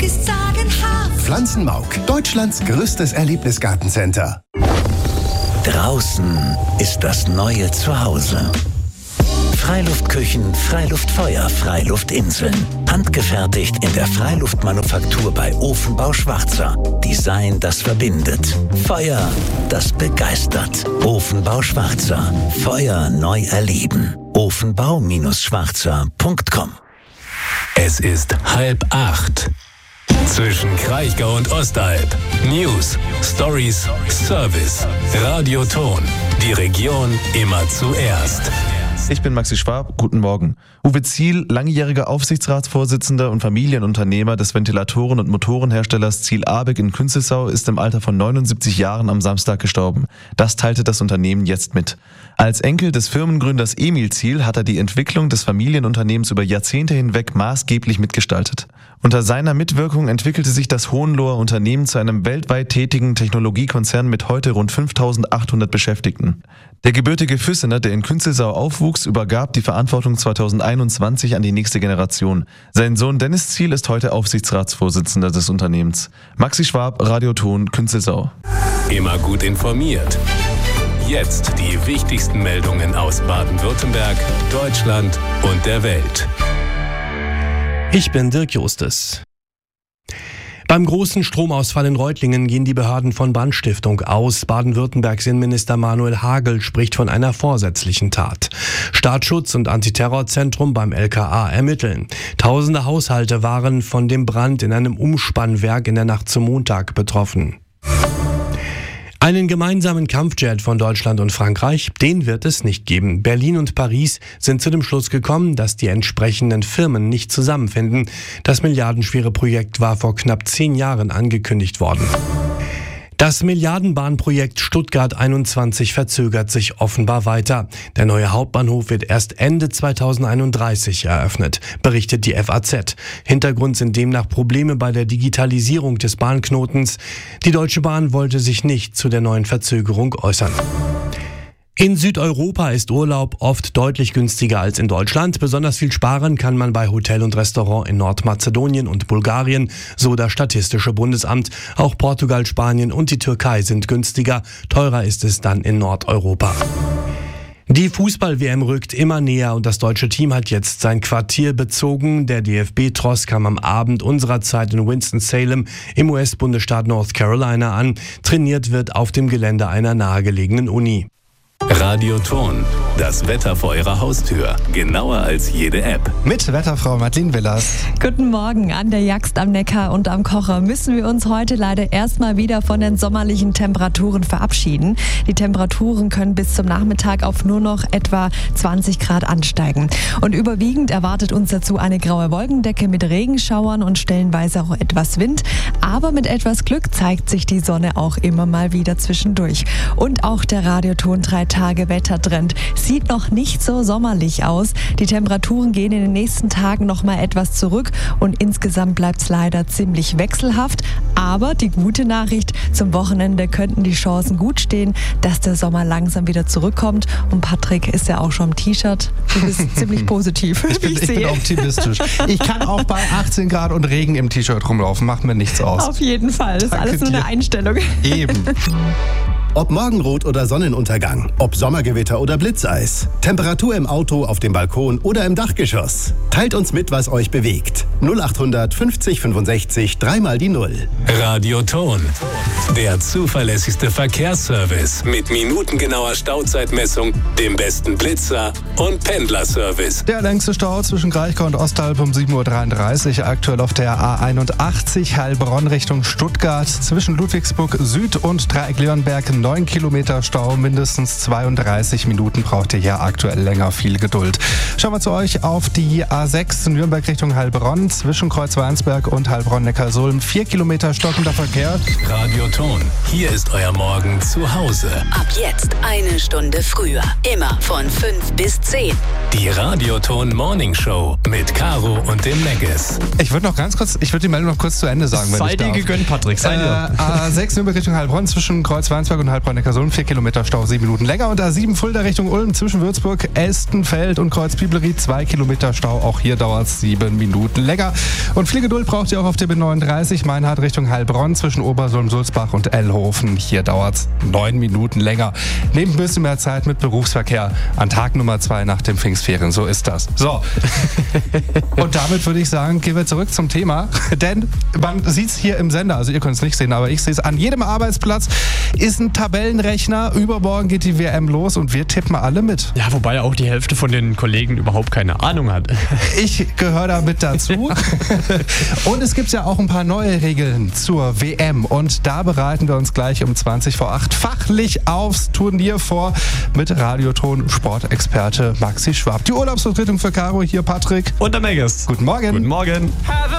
ist sagenhaft. Pflanzenmauk, Deutschlands größtes Erlebnisgartencenter. Draußen ist das neue Zuhause. Freiluftküchen, Freiluftfeuer, Freiluftinseln. Handgefertigt in der Freiluftmanufaktur bei Ofenbau Schwarzer. Design, das verbindet. Feuer, das begeistert. Ofenbau Schwarzer. Feuer neu erleben. Ofenbau-schwarzer.com. Es ist 7:30. Zwischen Kraichgau und Ostalb. News, Stories, Service. Radioton. Die Region immer zuerst. Ich bin Maxi Schwab, guten Morgen. Uwe Ziel, langjähriger Aufsichtsratsvorsitzender und Familienunternehmer des Ventilatoren- und Motorenherstellers Ziel Abeg in Künzelsau, ist im Alter von 79 Jahren am Samstag gestorben. Das teilte das Unternehmen jetzt mit. Als Enkel des Firmengründers Emil Ziel hat er die Entwicklung des Familienunternehmens über Jahrzehnte hinweg maßgeblich mitgestaltet. Unter seiner Mitwirkung entwickelte sich das Hohenloher Unternehmen zu einem weltweit tätigen Technologiekonzern mit heute rund 5.800 Beschäftigten. Der gebürtige Füssener, der in Künzelsau aufwuchs, übergab die Verantwortung 2021 an die nächste Generation. Sein Sohn Dennis Ziel ist heute Aufsichtsratsvorsitzender des Unternehmens. Maxi Schwab, Radioton, Künzelsau. Immer gut informiert. Jetzt die wichtigsten Meldungen aus Baden-Württemberg, Deutschland und der Welt. Ich bin Dirk Justes. Beim großen Stromausfall in Reutlingen gehen die Behörden von Brandstiftung aus. Baden-Württembergs Innenminister Manuel Hagel spricht von einer vorsätzlichen Tat. Staatsschutz und Antiterrorzentrum beim LKA ermitteln. Tausende Haushalte waren von dem Brand in einem Umspannwerk in der Nacht zum Montag betroffen. Einen gemeinsamen Kampfjet von Deutschland und Frankreich, den wird es nicht geben. Berlin und Paris sind zu dem Schluss gekommen, dass die entsprechenden Firmen nicht zusammenfinden. Das milliardenschwere Projekt war vor knapp 10 Jahren angekündigt worden. Das Milliardenbahnprojekt Stuttgart 21 verzögert sich offenbar weiter. Der neue Hauptbahnhof wird erst Ende 2031 eröffnet, berichtet die FAZ. Hintergrund sind demnach Probleme bei der Digitalisierung des Bahnknotens. Die Deutsche Bahn wollte sich nicht zu der neuen Verzögerung äußern. In Südeuropa ist Urlaub oft deutlich günstiger als in Deutschland. Besonders viel sparen kann man bei Hotel und Restaurant in Nordmazedonien und Bulgarien, so das Statistische Bundesamt. Auch Portugal, Spanien und die Türkei sind günstiger. Teurer ist es dann in Nordeuropa. Die Fußball-WM rückt immer näher und das deutsche Team hat jetzt sein Quartier bezogen. Der DFB-Tross kam am Abend unserer Zeit in Winston-Salem im US-Bundesstaat North Carolina an. Trainiert wird auf dem Gelände einer nahegelegenen Uni. Radioton, das Wetter vor Ihrer Haustür. Genauer als jede App. Mit Wetterfrau Madeleine Willers. Guten Morgen. An der Jagst, am Neckar und am Kocher müssen wir uns heute leider erstmal wieder von den sommerlichen Temperaturen verabschieden. Die Temperaturen können bis zum Nachmittag auf nur noch etwa 20 Grad ansteigen. Und überwiegend erwartet uns dazu eine graue Wolkendecke mit Regenschauern und stellenweise auch etwas Wind. Aber mit etwas Glück zeigt sich die Sonne auch immer mal wieder zwischendurch. Und auch der Radioton 3-Tage-Wettertrend sieht noch nicht so sommerlich aus. Die Temperaturen gehen in den nächsten Tagen noch mal etwas zurück und insgesamt bleibt es leider ziemlich wechselhaft. Aber die gute Nachricht, zum Wochenende könnten die Chancen gut stehen, dass der Sommer langsam wieder zurückkommt. Und Patrick ist ja auch schon im T-Shirt. Du bist ziemlich positiv. Ich bin optimistisch. Ich kann auch bei 18 Grad und Regen im T-Shirt rumlaufen. Macht mir nichts aus. Auf jeden Fall. Das ist alles nur eine Einstellung. Eben. Ob Morgenrot oder Sonnenuntergang, ob Sommergewitter oder Blitzeis, Temperatur im Auto, auf dem Balkon oder im Dachgeschoss. Teilt uns mit, was euch bewegt. 0800 50 65 3 die 0. Radioton, der zuverlässigste Verkehrsservice mit minutengenauer Stauzeitmessung, dem besten Blitzer und Pendlerservice. Der längste Stau zwischen Kraichgau und Ostalb um 7.33 Uhr, aktuell auf der A81 Heilbronn Richtung Stuttgart, zwischen Ludwigsburg Süd und Dreieck-Leonberg 9 Kilometer Stau, mindestens 32 Minuten braucht ihr hier aktuell länger, viel Geduld. Schauen wir zu euch auf die A6 Nürnberg Richtung Heilbronn, zwischen Kreuzweinsberg und Heilbronn-Neckarsulm, 4 Kilometer stockender Verkehr. Radioton, hier ist euer Morgen zu Hause. Ab jetzt eine Stunde früher, immer von 5 bis 10. Die Radioton Morning Show mit Caro und dem Megges. Ich würde die Meldung noch kurz zu Ende sagen, wenn Sei ich dir darf. gegönnt, Patrick, sei dir. A6 Nürnberg Richtung Heilbronn, zwischen Kreuzweinsberg und Heilbronn-Neckarsulm 4 Kilometer Stau, 7 Minuten länger. Und A7 Fulda Richtung Ulm zwischen Würzburg, Estenfeld und Kreuz-Biblery 2 Kilometer Stau. Auch hier dauert es 7 Minuten länger. Und viel Geduld braucht ihr auch auf der B39 Meinhard Richtung Heilbronn zwischen Obersulm, Sulzbach und Ellhofen. Hier dauert es 9 Minuten länger. Nehmt ein bisschen mehr Zeit mit Berufsverkehr an Tag Nummer 2 nach den Pfingstferien. So ist das. So. Und damit würde ich sagen, gehen wir zurück zum Thema. Denn man sieht es hier im Sender, also ihr könnt es nicht sehen, aber ich sehe es, an jedem Arbeitsplatz ist ein Tabellenrechner. Übermorgen geht die WM los und wir tippen alle mit. Ja, wobei auch die Hälfte von den Kollegen überhaupt keine Ahnung hat. Ich gehöre da mit dazu. Und es gibt ja auch ein paar neue Regeln zur WM. Und da bereiten wir uns gleich um 20 vor 8 fachlich aufs Turnier vor mit Radioton-Sportexperte Maxi Schwab. Die Urlaubsvertretung für Caro, hier Patrick. Und der Megas. Guten Morgen. Guten Morgen.